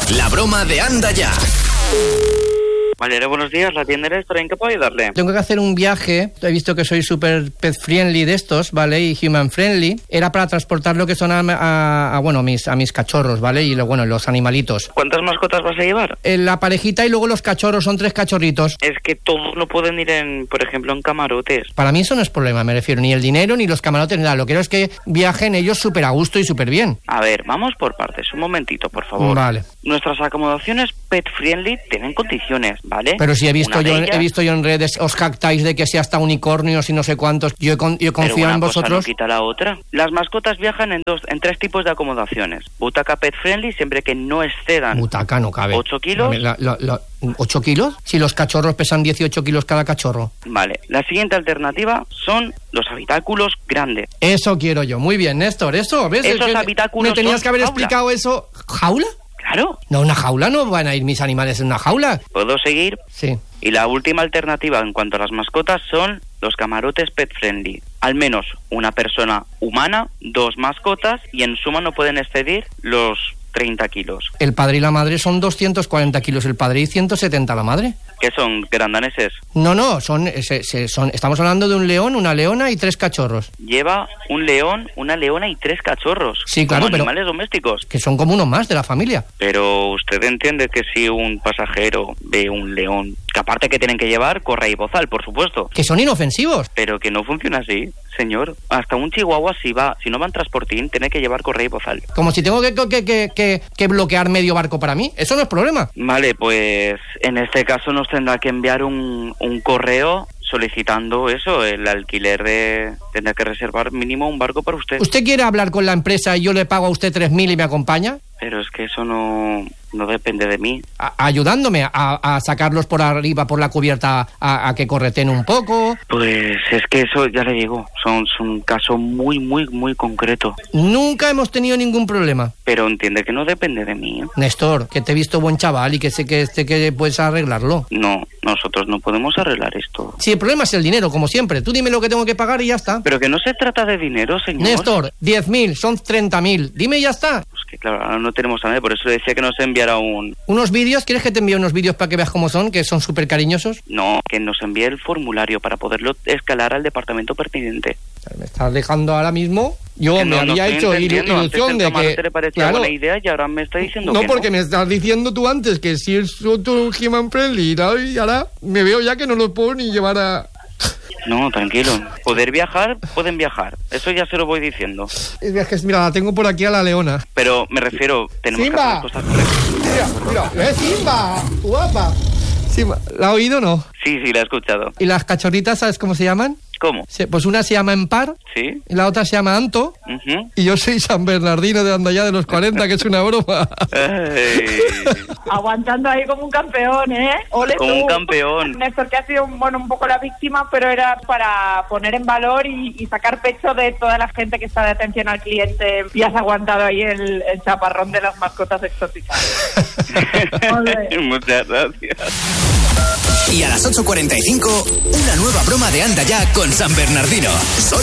La broma de Anda Ya. Valeria, buenos días, la tienda Restaurant, ¿en qué puedo ayudarle? Tengo que hacer un viaje, he visto que soy súper pet friendly de estos, ¿vale? Y human friendly. Era para transportar lo que son a mis cachorros, ¿vale? Y los animalitos. ¿Cuántas mascotas vas a llevar? La parejita y luego los cachorros, son 3 cachorritos. Es que todos no pueden ir por ejemplo, en camarotes. Para mí eso no es problema, me refiero, ni el dinero, ni los camarotes, ni nada. Lo que quiero es que viajen ellos súper a gusto y súper bien. A ver, vamos por partes, un momentito, por favor. Vale. Nuestras acomodaciones pet friendly tienen condiciones, ¿vale? Pero si he visto yo en redes, os jactáis de que sea hasta unicornios y no sé cuántos. Yo confío en vosotros. No quita la otra. Las mascotas viajan en 3 tipos de acomodaciones. Butaca pet friendly, siempre que no excedan. Butaca no cabe. 8 kilos. ¿8 kilos? Si los cachorros pesan 18 kilos cada cachorro. Vale. La siguiente alternativa son los habitáculos grandes. Eso quiero yo. Muy bien, Néstor. Eso, ¿ves? Esos habitáculos me tenías que haber jaula. Explicado eso. ¿Jaula? Claro. No, una jaula no van a ir mis animales en una jaula. ¿Puedo seguir? Sí. Y la última alternativa en cuanto a las mascotas son los camarotes pet friendly. Al menos una persona humana, 2 mascotas y en suma no pueden exceder los 30 kilos. El padre y la madre son 240 kilos el padre y 170 la madre. ¿Qué son? ¿Grandaneses? No, estamos hablando de un león, una leona y 3 cachorros. Lleva un león, una leona y 3 cachorros. Sí, claro, como pero animales domésticos. Que son como uno más de la familia. Pero usted entiende que si un pasajero ve un león, que aparte que tienen que llevar, correa y bozal, por supuesto. Que son inofensivos. Pero que no funciona así, señor. Hasta un chihuahua si no va en transportín, tiene que llevar correa y bozal. Como si tengo que bloquear medio barco para mí. Eso no es problema. Vale, pues en este caso nos tendrá que enviar un correo solicitando eso, el alquiler tendrá que reservar mínimo un barco para usted. ¿Usted quiere hablar con la empresa y yo le pago a usted 3.000 y me acompaña? Pero es que eso no depende de mí. Ayudándome a sacarlos por arriba, por la cubierta, a que correten un poco. Pues es que eso, ya le digo, son un caso muy, muy, muy concreto. Nunca hemos tenido ningún problema. Pero entiende que no depende de mí. Néstor, que te he visto buen chaval y que sé que puedes arreglarlo. No, nosotros no podemos arreglar esto. Sí, el problema es el dinero, como siempre. Tú dime lo que tengo que pagar y ya está. Pero que no se trata de dinero, señor. Néstor, 10.000, son 30.000. Dime y ya está. Pues que claro, ahora no tenemos a nadie, por eso le decía que nos enviara ¿Unos vídeos? ¿Quieres que te envíe unos vídeos para que veas cómo son? Que son súper cariñosos. No, que nos envíe el formulario para poderlo escalar al departamento pertinente. Me estás dejando ahora mismo. Yo me había hecho ilusión de que... ¿Te parecía buena idea y ahora me está diciendo no, que porque me estás diciendo tú antes que si es un human friendly y ahora me veo ya que no lo puedo ni llevar a... No, tranquilo. Poder viajar, pueden viajar. Eso ya se lo voy diciendo. Es que, mira, la tengo por aquí a la leona. Pero me refiero, tenemos Simba. que hacer las cosas correctas. Mira, Simba, guapa. Simba, ¿la ha oído o no? Sí, la he escuchado. ¿Y las cachorritas, sabes cómo se llaman? ¿Cómo? Pues una se llama Empar, sí, y la otra se llama Anto, y yo soy San Bernardino de Anda Ya de los 40, que es una broma. Aguantando ahí como un campeón, ¿eh? Ole como tú. Un campeón. Néstor, que ha sido un poco la víctima, pero era para poner en valor y sacar pecho de toda la gente que está de atención al cliente y has aguantado ahí el chaparrón de las mascotas exóticas. Muchas gracias. Y a las 8:45, una nueva broma de Anda Ya con San Bernardino.